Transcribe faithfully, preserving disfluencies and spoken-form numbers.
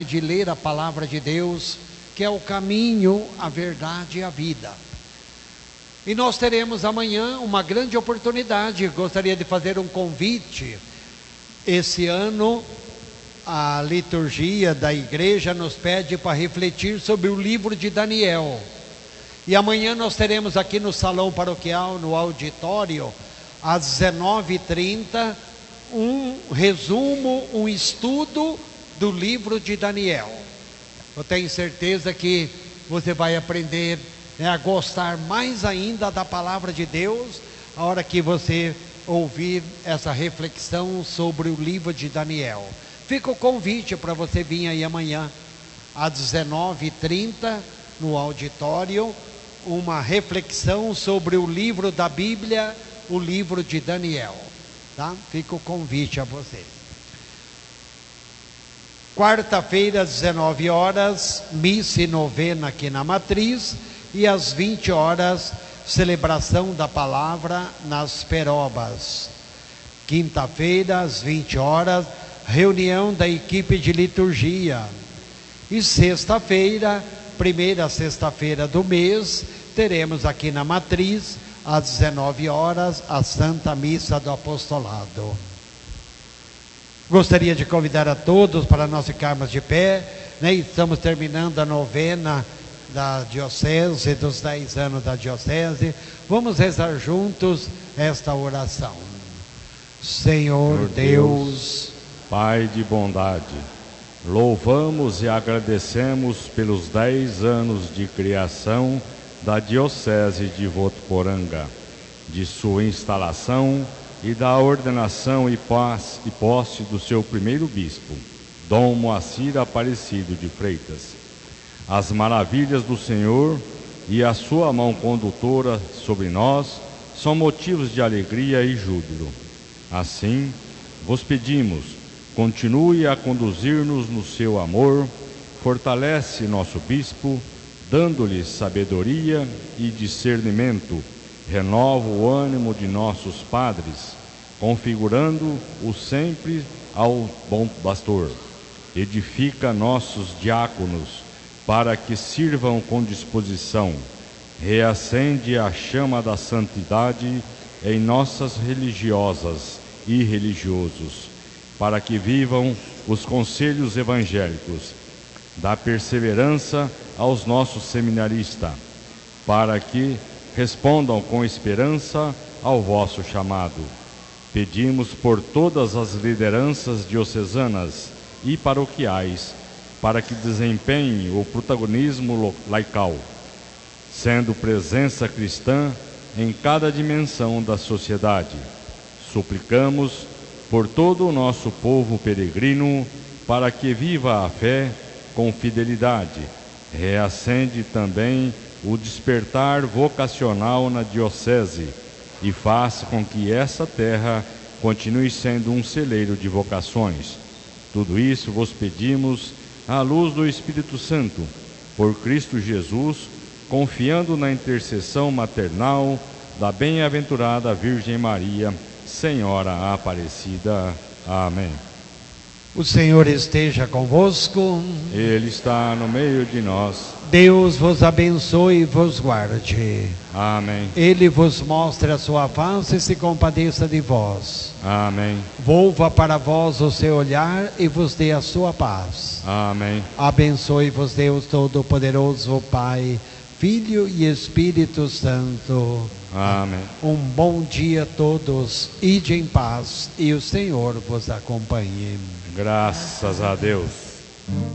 de ler a palavra de Deus, que é o caminho, a verdade e a vida. E nós teremos amanhã uma grande oportunidade. Gostaria de fazer um convite. Esse ano a liturgia da igreja nos pede para refletir sobre o livro de Daniel. E amanhã nós teremos aqui no salão paroquial, no auditório, às dezenove e trinta, um resumo, um estudo do livro de Daniel. Eu tenho certeza que você vai aprender, né, a gostar mais ainda da palavra de Deus, a hora que você ouvir essa reflexão sobre o livro de Daniel. Fica o convite para você vir aí amanhã, às dezenove e trinta, no auditório, uma reflexão sobre o livro da Bíblia, o livro de Daniel. Tá? Fica o convite a você. Quarta-feira, às dezenove horas, missa e novena aqui na Matriz, e às vinte horas, celebração da palavra nas Perobas. Quinta-feira, às vinte horas, reunião da equipe de liturgia. E sexta-feira, primeira sexta-feira do mês, teremos aqui na Matriz, às dezenove horas, a Santa Missa do Apostolado. Gostaria de convidar a todos para nós ficarmos de pé, né? Estamos terminando a novena da Diocese, dos dez anos da Diocese. Vamos rezar juntos esta oração. Senhor Deus, Pai de bondade, louvamos e agradecemos pelos dez anos de criação da Diocese de Votuporanga, de sua instalação e da ordenação e, paz, e posse do seu primeiro bispo, Dom Moacir Aparecido de Freitas. As maravilhas do Senhor e a sua mão condutora sobre nós são motivos de alegria e júbilo. Assim, vos pedimos, continue a conduzir-nos no seu amor, fortalece nosso bispo, dando-lhe sabedoria e discernimento, renova o ânimo de nossos padres, configurando-o sempre ao bom pastor. Edifica nossos diáconos, para que sirvam com disposição. Reacende a chama da santidade em nossas religiosas e religiosos, para que vivam os conselhos evangélicos. Dá perseverança aos nossos seminaristas, para que respondam com esperança ao vosso chamado. Pedimos por todas as lideranças diocesanas e paroquiais, para que desempenhem o protagonismo laical, sendo presença cristã em cada dimensão da sociedade. Suplicamos por todo o nosso povo peregrino, para que viva a fé com fidelidade. Reacende também o despertar vocacional na Diocese e faça com que essa terra continue sendo um celeiro de vocações. Tudo isso vos pedimos à luz do Espírito Santo, por Cristo Jesus, confiando na intercessão maternal da bem-aventurada Virgem Maria, Senhora Aparecida. Amém. O Senhor esteja convosco. Ele está no meio de nós. Deus vos abençoe e vos guarde. Amém. Ele vos mostre a sua face e se compadeça de vós. Amém. Volva para vós o seu olhar e vos dê a sua paz. Amém. Abençoe-vos Deus Todo-Poderoso, Pai, Filho e Espírito Santo. Amém. Um bom dia a todos. Ide em paz e o Senhor vos acompanhe. Graças a Deus.